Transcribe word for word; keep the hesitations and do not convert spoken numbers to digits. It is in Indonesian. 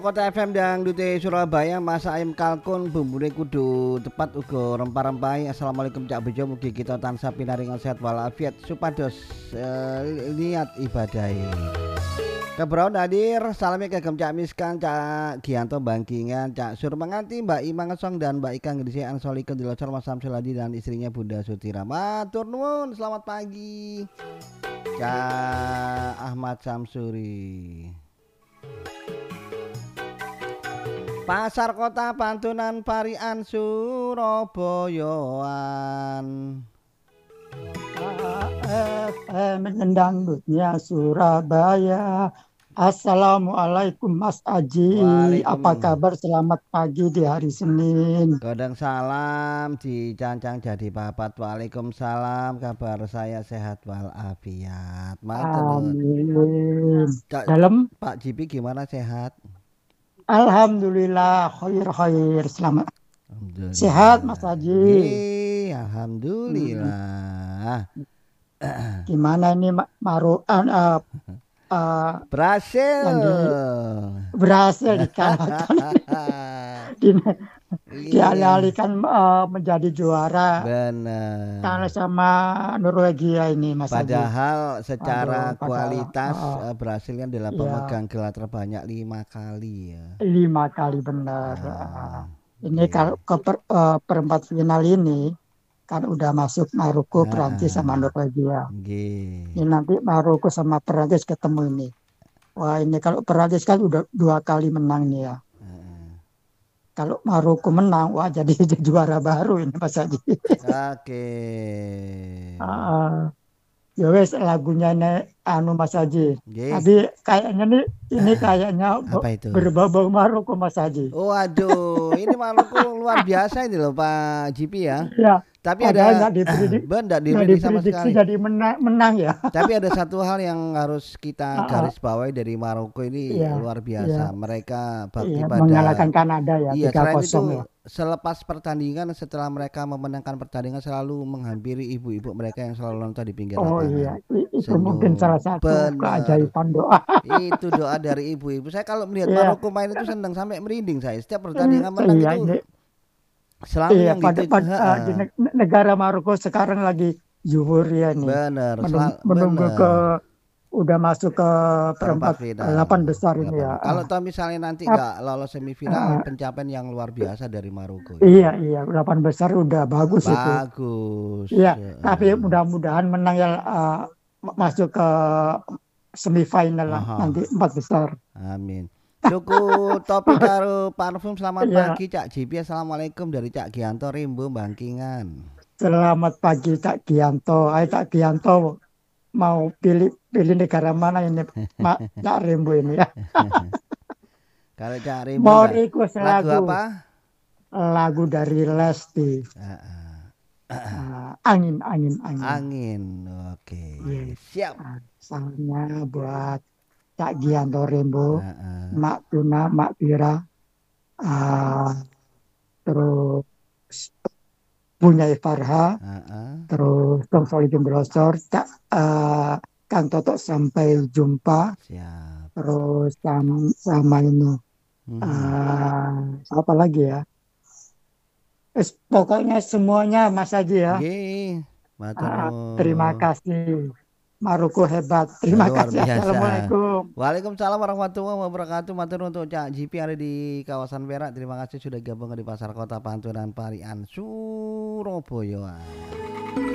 Kota F M Dangdute Surabaya Mas Ayam kalkun bumbune kudu tepat uga rempah-rempahe. Assalamualaikum Cak Bejo, mugi kita tansah pinaringan sehat walafiat supados uh, niat ibadahe. Kebraun hadir, salami kagem Cak Miskan, Cak Gianto Bangkingan, Cak Sur Menganti, Mbak Ima Ngesong dan Mbak Ika Ngedisi Ansolikun Dilocor Mas Samsul Hadi dan istrinya Bunda Sutira. Matur nuwun, selamat pagi. Cak Ahmad Samsuri. Pasar Kota Pantunan Parian Surabayaan. F M Dangdutnya Surabaya. Assalamualaikum Mas Aji. Apa kabar? Selamat pagi di hari Senin. Godang salam dicancang jadi papat. Waalaikumsalam. Kabar saya sehat walafiat. Amin. Dalam Pak Jipi gimana, sehat? Alhamdulillah khair khair. Selamat. Alhamdulillah. Sehat Mas Haji. Yeay, alhamdulillah. Hmm. Gimana ini Maru uh, uh, uh, berhasil di, berhasil dikalahkan. di, dialihkan uh, menjadi juara. Benar. Kalah sama Norwegia ini Mas Haji. Padahal secara Aduh, kualitas padahal, uh, Brasil kan adalah pemegang gelar terbanyak lima kali ya. Lima kali benar. Ah, ini iya. Kalau ke per, uh, perempat final ini kan udah masuk Maroko, Ah, Prancis sama Norwegia. Okay. Ini nanti Maroko sama Prancis ketemu ini. Wah ini kalau Prancis kan udah dua kali menang nih ya. Ah. Kalau Maroko menang, wah jadi juara baru ini Mas Haji. Oke. Okay. Uh, ya wes lagunya ini anu Mas Haji. Okay. Tapi kayaknya nih ini kayaknya berbau-bau Maroko Mas Haji. Waduh, ini Maroko luar biasa ini loh Pak Jipi ya. Ya. Tapi ada nggak diprediksi, diprediksi sama sekali. Jadi menang, menang ya. Tapi ada satu hal yang harus kita garis bawahi dari Maroko ini iya, luar biasa. Iya, mereka bakti iya, pada mengalahkan Kanada ya. Iya, selain itu ya. Selepas pertandingan, setelah mereka memenangkan pertandingan selalu menghampiri ibu-ibu mereka yang selalu nonton di pinggir oh, lapangan. Oh iya, itu Senyum. Mungkin salah satu Bener. keajaiban doa. Itu doa dari ibu-ibu. Saya kalau melihat yeah. Maroko main itu senang sampai merinding saya. Setiap pertandingan menang iya, itu ini. Selalu iya, yang pada, gitu. pada, uh, di negara Maroko sekarang lagi euforia nih. Benar. Menung, menunggu bener. ke udah masuk ke perempat delapan besar ini ya. Kalau tahu misalnya nanti nggak lolos semifinal, uh, pencapaian yang luar biasa dari Maroko. Iya iya, delapan besar udah bagus, bagus. itu. Bagus. Iya, uh. tapi mudah-mudahan menang ya uh, masuk ke semifinal lah nanti empat besar. Amin. Cukup topik karo parfum. Selamat yeah. pagi Cak Jipi. Assalamualaikum dari Cak Gianto Rimbo Bangkingan. Selamat pagi Cak Gianto. Ayo Cak Gianto mau pilih pilih negara mana ini Mak Cak Rimbo ini ya. Kalau Cak Rimbo mau request lagu, lagu apa? Lagu dari Lesti. Uh, uh. Uh, angin angin angin. Angin. Oke. Okay. Yeah. Siap. Salamnya buat Cak Gianto Rimbo, uh, uh. Mak Tuna, Mak Tira, uh, terus punya Farha, uh, uh. terus Tong Solikin Brosor, Cak uh, Kang Toto sampai jumpa, siap. Terus sama, sama ini, hmm. uh, apa lagi ya? Es, pokoknya semuanya Mas Haji ya. Okay. Uh, terima kasih. Maroko hebat. Terima Luar kasih. Biasa. Assalamualaikum. Waalaikumsalam warahmatullahi wabarakatuh. Matur untuk Cak Jipi ada di kawasan Perak. Terima kasih sudah gabung di Pasar Kota Pantunan Parian Surabaya.